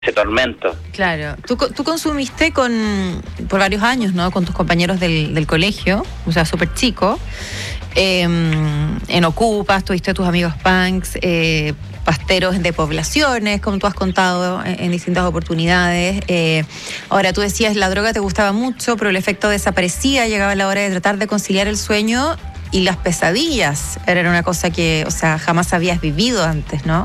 ese tormento. Claro. Tú consumiste por varios años, ¿no? Con tus compañeros del colegio, o sea, súper chico. En Ocupas, tuviste a tus amigos punks, pasteros de poblaciones, como tú has contado en distintas oportunidades. Ahora, tú decías, la droga te gustaba mucho, pero el efecto desaparecía, llegaba la hora de tratar de conciliar el sueño y las pesadillas. Era una cosa que, o sea, jamás habías vivido antes, ¿no?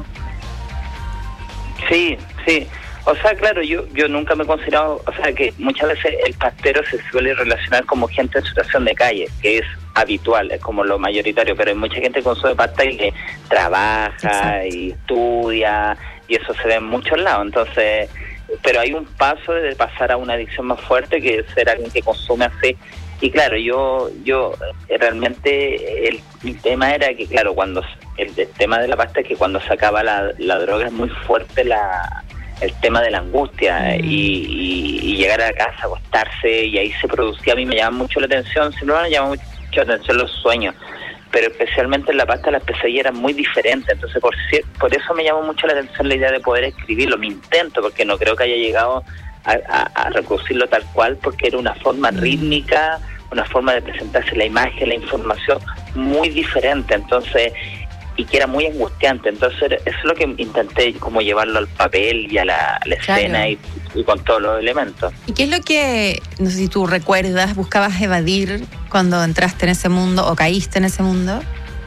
Sí. O sea, claro, yo nunca me he considerado, o sea, que muchas veces el pastero se suele relacionar como gente en situación de calle, que es habitual, es como lo mayoritario, pero hay mucha gente que consume pasta y que trabaja. Exacto. Y estudia, y eso se ve en muchos lados. Entonces, pero hay un paso de pasar a una adicción más fuerte, que es ser alguien que consume así. Y claro, yo realmente el tema era que, claro, cuando el tema de la pasta es que cuando se acaba la droga es muy fuerte el tema de la angustia y llegar a la casa, acostarse, y ahí se producía, a mí me llama mucho la atención, siempre me llama mucho la atención los sueños, pero especialmente en la pasta las pesadillas eran muy diferentes. Entonces por eso me llamó mucho la atención la idea de poder escribirlo. Me intento, porque no creo que haya llegado a reproducirlo tal cual, porque era una forma rítmica, una forma de presentarse la imagen, la información muy diferente, entonces, y que era muy angustiante. Entonces eso es lo que intenté, como llevarlo al papel y a la escena, y con todos los elementos. ¿Y qué es lo que, no sé si tú recuerdas, buscabas evadir cuando entraste en ese mundo o caíste en ese mundo?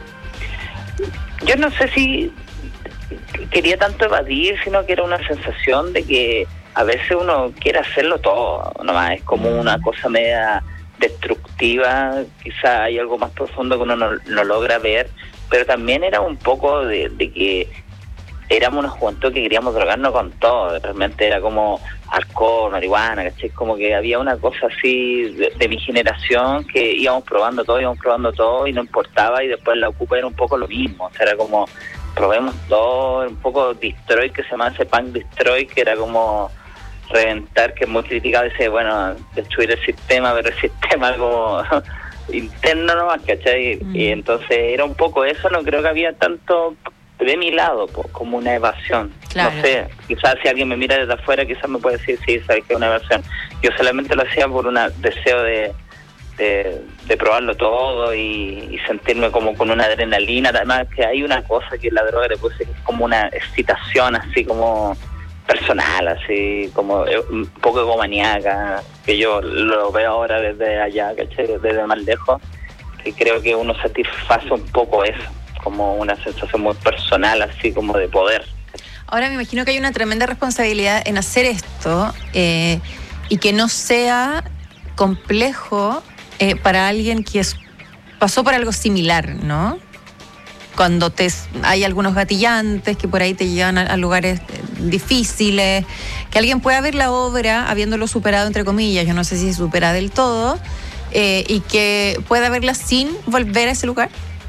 Yo no sé si quería tanto evadir, sino que era una sensación de que a veces uno quiere hacerlo todo nomás, es como una cosa media destructiva, quizá hay algo más profundo que uno no logra ver, pero también era un poco de que éramos unos juventud que queríamos drogarnos con todo. Realmente era como alcohol, marihuana, ¿cachai? Como que había una cosa así de mi generación, que íbamos probando todo y no importaba, y después la Ocupa era un poco lo mismo. O sea, era como, probemos todo, un poco Destroy, que se llama ese punk Destroy, que era como reventar, que es muy criticado, dice, bueno, destruir el sistema, pero el sistema como interno nomás, ¿cachai? Y entonces era un poco eso. No creo que había tanto de mi lado como una evasión. Claro. No sé, quizás si alguien me mira desde afuera, quizás me puede decir, sí, sabes que es una evasión. Yo solamente lo hacía por un deseo de probarlo todo y sentirme como con una adrenalina. Además que hay una cosa que la droga le puse, que es como una excitación así como personal, así como un poco egomaniaca, que yo lo veo ahora desde allá, ¿cachai? Desde más lejos, que creo que uno satisface un poco eso, como una sensación muy personal, así como de poder. Ahora me imagino que hay una tremenda responsabilidad en hacer esto, y que no sea complejo para alguien que pasó por algo similar, ¿no? Cuando hay algunos gatillantes que por ahí te llevan a lugares difíciles, que alguien pueda ver la obra habiéndolo superado, entre comillas, yo no sé si se supera del todo, y que pueda verla sin volver a ese lugar.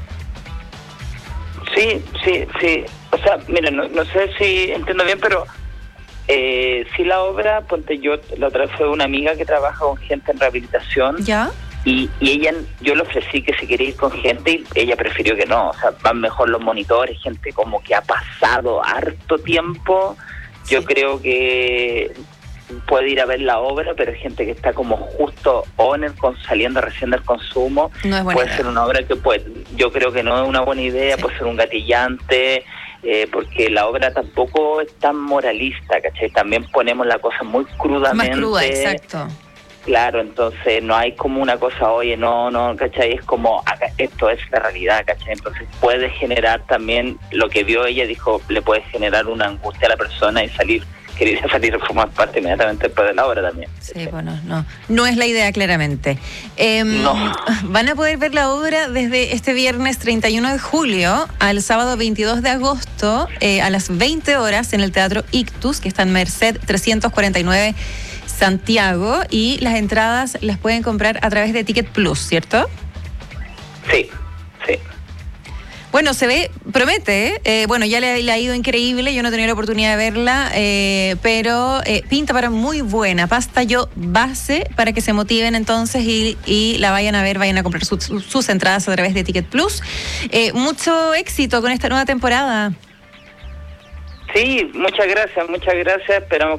Sí. O sea, mira, no sé si entiendo bien, pero sí, la obra, ponte, yo la otra vez fue una amiga que trabaja con gente en rehabilitación. ¿Ya? Y ella, yo le ofrecí que si quería ir con gente, y ella prefirió que no. O sea, van mejor los monitores, gente como que ha pasado harto tiempo. Sí. Yo creo que puede ir a ver la obra, pero hay gente que está como justo o saliendo recién del consumo. No es buena puede idea. Ser una obra que yo creo que no es una buena idea. Sí. Puede ser un gatillante, porque la obra tampoco es tan moralista, ¿cachai? También ponemos la cosa muy crudamente. Más cruda, exacto. Claro, entonces no hay como una cosa, oye, no, ¿cachai? Es como, esto es la realidad, ¿cachai? Entonces puede generar también, lo que vio ella, dijo, le puede generar una angustia a la persona y quería salir a formar parte inmediatamente después de la obra también. Sí, bueno, no es la idea, claramente. No. Van a poder ver la obra desde este viernes 31 de julio al sábado 22 de agosto a las 20 horas en el Teatro Ictus, que está en Merced 349 Santiago, y las entradas las pueden comprar a través de Ticket Plus, ¿cierto? Sí. Bueno, promete, bueno, ya le ha ido increíble, yo no he tenido la oportunidad de verla, pero pinta para muy buena. Pasta yo base para que se motiven entonces y la vayan a ver, vayan a comprar sus entradas a través de Ticket Plus. Mucho éxito con esta nueva temporada. Sí, muchas gracias, esperamos